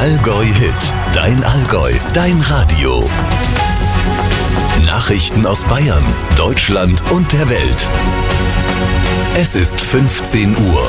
Allgäu Hit, dein Allgäu, dein Radio. Nachrichten aus Bayern, Deutschland und der Welt. Es ist 15 Uhr.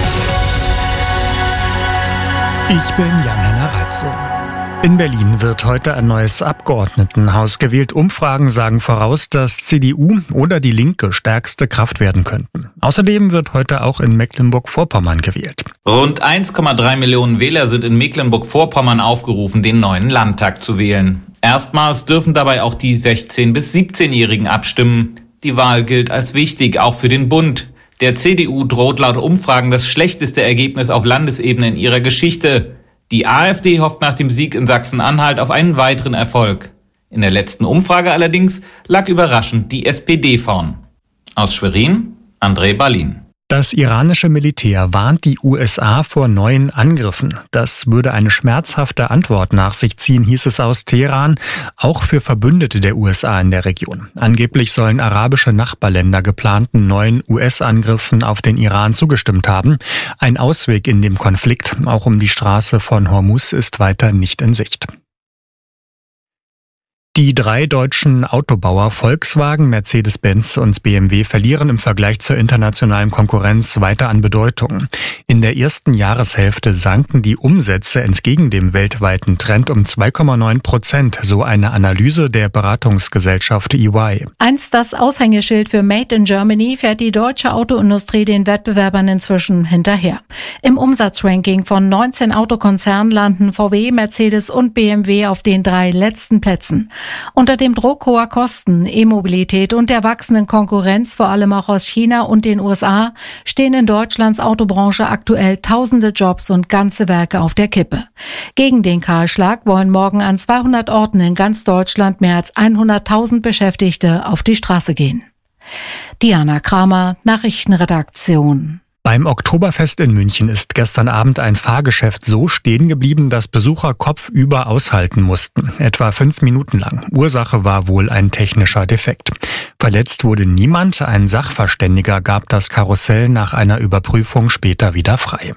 Ich bin Jan-Henner Reitze. In Berlin wird heute ein neues Abgeordnetenhaus gewählt. Umfragen sagen voraus, dass CDU oder die Linke stärkste Kraft werden könnten. Außerdem wird heute auch in Mecklenburg-Vorpommern gewählt. Rund 1,3 Millionen Wähler sind in Mecklenburg-Vorpommern aufgerufen, den neuen Landtag zu wählen. Erstmals dürfen dabei auch die 16- bis 17-Jährigen abstimmen. Die Wahl gilt als wichtig, auch für den Bund. Der CDU droht laut Umfragen das schlechteste Ergebnis auf Landesebene in ihrer Geschichte. Die AfD hofft nach dem Sieg in Sachsen-Anhalt auf einen weiteren Erfolg. In der letzten Umfrage allerdings lag überraschend die SPD vorn. Aus Schwerin, André Ballin. Das iranische Militär warnt die USA vor neuen Angriffen. Das würde eine schmerzhafte Antwort nach sich ziehen, hieß es aus Teheran, auch für Verbündete der USA in der Region. Angeblich sollen arabische Nachbarländer geplanten neuen US-Angriffen auf den Iran zugestimmt haben. Ein Ausweg in dem Konflikt, auch um die Straße von Hormuz, ist weiter nicht in Sicht. Die 3 deutschen Autobauer Volkswagen, Mercedes-Benz und BMW verlieren im Vergleich zur internationalen Konkurrenz weiter an Bedeutung. In der ersten Jahreshälfte sanken die Umsätze entgegen dem weltweiten Trend um 2,9%, so eine Analyse der Beratungsgesellschaft EY. Einst das Aushängeschild für Made in Germany fährt die deutsche Autoindustrie den Wettbewerbern inzwischen hinterher. Im Umsatzranking von 19 Autokonzernen landen VW, Mercedes und BMW auf den 3 letzten Plätzen. Unter dem Druck hoher Kosten, E-Mobilität und der wachsenden Konkurrenz, vor allem auch aus China und den USA, stehen in Deutschlands Autobranche aktuell tausende Jobs und ganze Werke auf der Kippe. Gegen den Kahlschlag wollen morgen an 200 Orten in ganz Deutschland mehr als 100.000 Beschäftigte auf die Straße gehen. Diana Kramer, Nachrichtenredaktion. Beim Oktoberfest in München ist gestern Abend ein Fahrgeschäft so stehen geblieben, dass Besucher kopfüber aushalten mussten, etwa 5 Minuten lang. Ursache war wohl ein technischer Defekt. Verletzt wurde niemand, ein Sachverständiger gab das Karussell nach einer Überprüfung später wieder frei.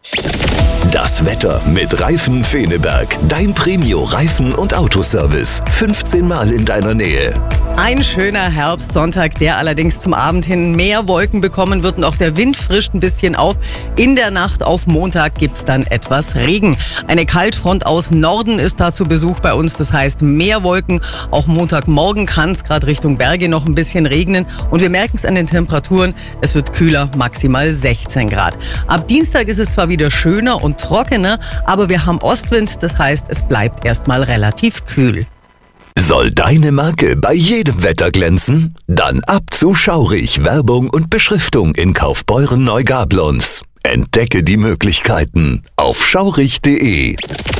Das Wetter mit Reifen Feneberg. Dein Premio-Reifen- und Autoservice. 15 Mal in deiner Nähe. Ein schöner Herbstsonntag, der allerdings zum Abend hin mehr Wolken bekommen wird und auch der Wind frischt ein bisschen auf. In der Nacht auf Montag gibt's dann etwas Regen. Eine Kaltfront aus Norden ist da zu Besuch bei uns, das heißt mehr Wolken. Auch Montagmorgen kann es gerade Richtung Berge noch ein bisschen regnen und wir merken es an den Temperaturen, es wird kühler, maximal 16 Grad. Ab Dienstag ist es zwar wieder schöner und trockener, aber wir haben Ostwind, das heißt, es bleibt erstmal relativ kühl. Soll deine Marke bei jedem Wetter glänzen? Dann ab zu Schaurig, Werbung und Beschriftung in Kaufbeuren-Neugablonz. Entdecke die Möglichkeiten auf schaurig.de.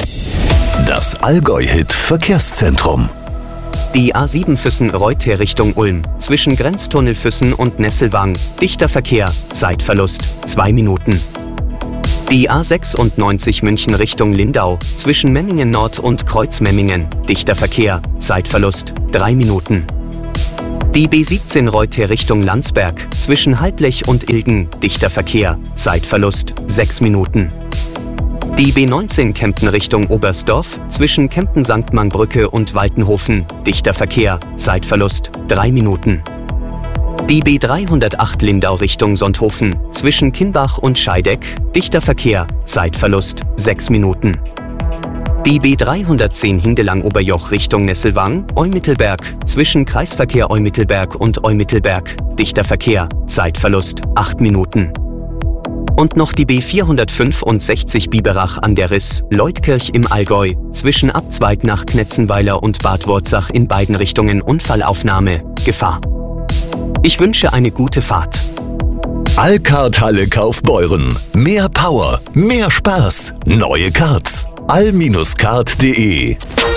Das Allgäu-Hit Verkehrszentrum. Die A7 Füssen-Reuth Richtung Ulm. Zwischen Grenztunnel Füssen und Nesselwang. Dichter Verkehr, Zeitverlust 2 Minuten. Die A96 München Richtung Lindau. Zwischen Memmingen Nord und Kreuzmemmingen. Dichter Verkehr, Zeitverlust 3 Minuten. Die B17 Reuth Richtung Landsberg. Zwischen Halblech und Ilgen. Dichter Verkehr, Zeitverlust 6 Minuten. Die B19 Kempten Richtung Oberstdorf. Zwischen Kempten-St. Mangbrücke und Waltenhofen. Dichter Verkehr, Zeitverlust 3 Minuten. Die B308 Lindau Richtung Sonthofen. Zwischen Kimbach und Scheideck. Dichter Verkehr, Zeitverlust 6 Minuten. Die B310 Hindelang-Oberjoch Richtung Nesselwang, Eumittelberg. Zwischen Kreisverkehr Eumittelberg und Eumittelberg. Dichter Verkehr, Zeitverlust 8 Minuten. Und noch die B465 Biberach an der Riss, Leutkirch im Allgäu. Zwischen Abzweig nach Knetzenweiler und Bad Wurzach in beiden Richtungen Unfallaufnahme, Gefahr. Ich wünsche eine gute Fahrt. Allkart Halle Kaufbeuren. Mehr Power, mehr Spaß. Neue Karts. all-kart.de.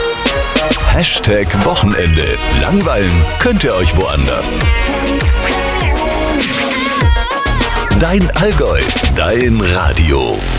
#Wochenende. Langweilen könnt ihr euch woanders. Dein Allgäu, dein Radio.